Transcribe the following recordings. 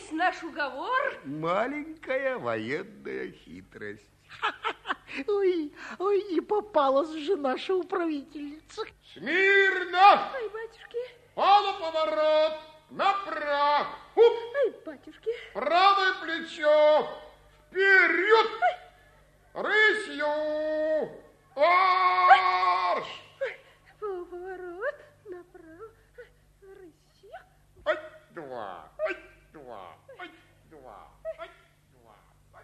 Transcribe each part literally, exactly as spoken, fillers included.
весь наш уговор? Маленькая военная хитрость. Ой, ой, не попалась же наша управительница. Смирно! Ой, батюшки. Полуповорот! Направо! Ой, батюшки. Правое плечо! Вперед! Рысью! Марш! Поворот направо. Рысью. Ай, два, ай, два, ай, два, ай, два, ай,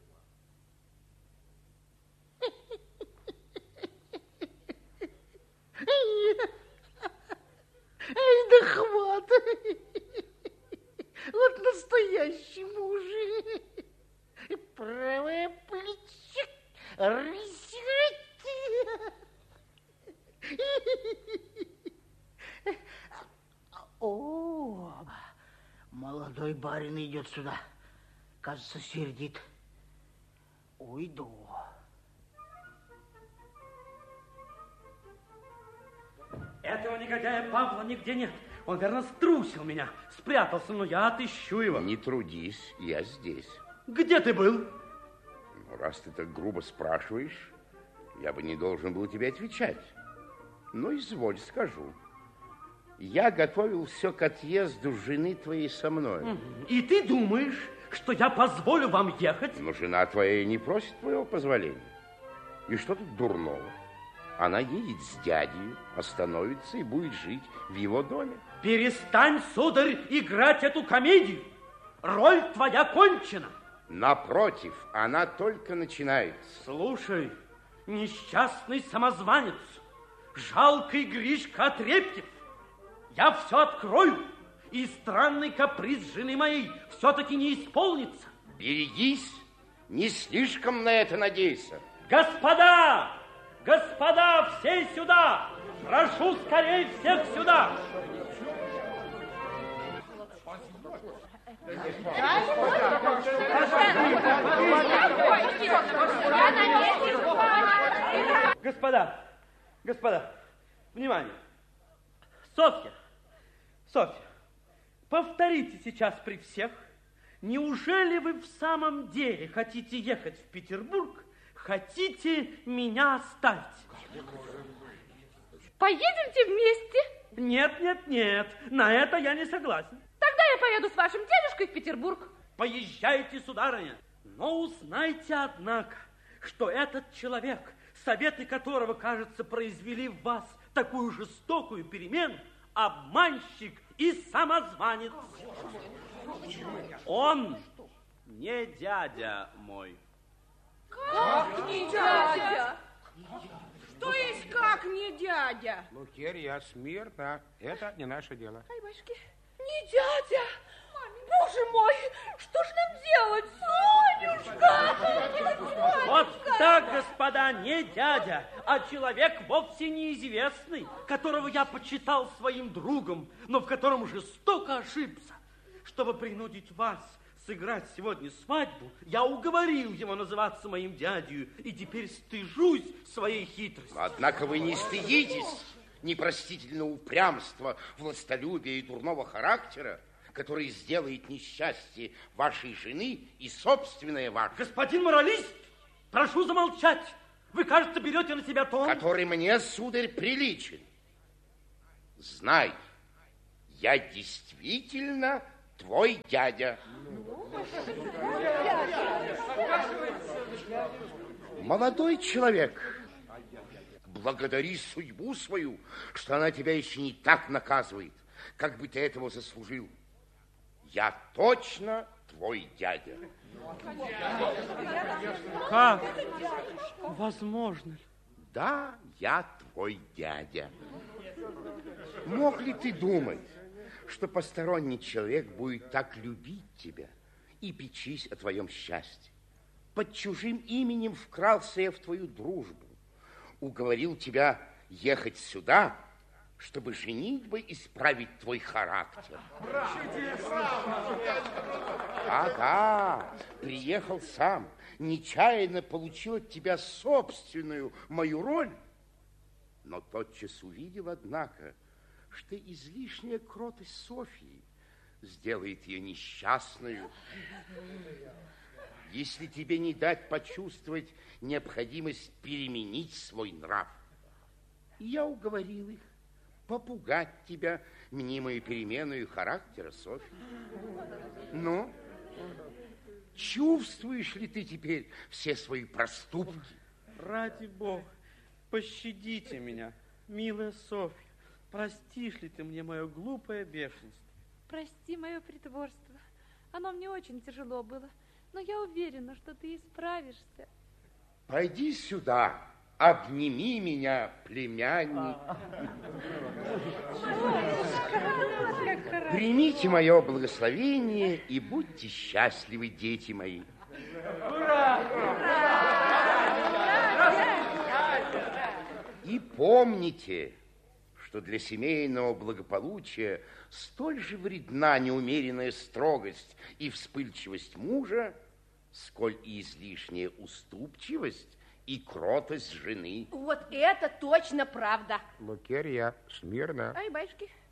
Эй, да хватит. Вот настоящий мужик. Правое плечо. Рысью. О, молодой барин идет сюда. Кажется, сердит. Уйду. Этого негодяя Павла нигде нет. Он, верно, струсил меня, спрятался, но я отыщу его. Не трудись, я здесь. Где ты был? Ну, раз ты так грубо спрашиваешь, я бы не должен был тебе отвечать. Но изволь, скажу. Я готовил все к отъезду жены твоей со мной. И ты думаешь, что я позволю вам ехать? Но жена твоя не просит твоего позволения. И что тут дурного? Она едет с дядей, остановится и будет жить в его доме. Перестань, сударь, играть эту комедию. Роль твоя кончена. Напротив, она только начинается. Слушай, несчастный самозванец, жалкий Гришка Отрепьев, я все открою, и странный каприз жены моей все-таки не исполнится. Берегись, не слишком на это надейся. Господа, господа, все сюда! Прошу скорее всех сюда! Господа, господа, внимание! Софья, Софья, повторите сейчас при всех, неужели вы в самом деле хотите ехать в Петербург, хотите меня оставить? Поедемте вместе? Нет, нет, нет, на это я не согласен. Тогда я поеду с вашим дедушкой в Петербург. Поезжайте, сударыня, но узнайте, однако, что этот человек, советы которого, кажется, произвели в вас такую жестокую перемену, обманщик и самозванец. Он не дядя мой. Как не дядя? Что есть как не дядя? Лукерья, смирно. Это не наше дело. Ай, башки, не дядя. Боже мой, что ж нам делать, Сонюшка? Вот так, господа, не дядя, а человек вовсе неизвестный, которого я почитал своим другом, но в котором жестоко ошибся. Чтобы принудить вас сыграть сегодня свадьбу, я уговорил его называться моим дядей, и теперь стыжусь своей хитрости. Однако вы не стыдитесь непростительного упрямства, властолюбия и дурного характера, который сделает несчастье вашей жены и собственное ваше. Господин моралист, прошу замолчать. Вы, кажется, берете на себя тон... Который мне, сударь, приличен. Знай, я действительно твой дядя. Молодой человек, благодари судьбу свою, что она тебя еще не так наказывает, как бы ты этого заслужил. Я точно твой дядя. Как? Возможно ли? Да, я твой дядя. Мог ли ты думать, что посторонний человек будет так любить тебя и печись о твоем счастье? Под чужим именем вкрался я в твою дружбу, уговорил тебя ехать сюда, чтобы женитьбой исправить твой характер. Ага, приехал сам, нечаянно получил от тебя собственную мою роль, но тотчас увидел, однако, что излишняя кротость Софьи сделает ее несчастную. Если тебе не дать почувствовать необходимость переменить свой нрав. Я уговорил их попугать тебя мнимой переменой характера Софьи. Но чувствуешь ли ты теперь все свои проступки? Ради Бога, пощадите меня, милая Софья. Простишь ли ты мне мое глупое бешенство? Прости мое притворство. Оно мне очень тяжело было, но я уверена, что ты исправишься. Пойди сюда, обними меня, племянник. Примите мое благословение и будьте счастливы, дети мои. И помните, что для семейного благополучия столь же вредна неумеренная строгость и вспыльчивость мужа, сколь и излишняя уступчивость и кротость жены. Вот это точно правда. Лукерья, смирно. Ай, батюшки.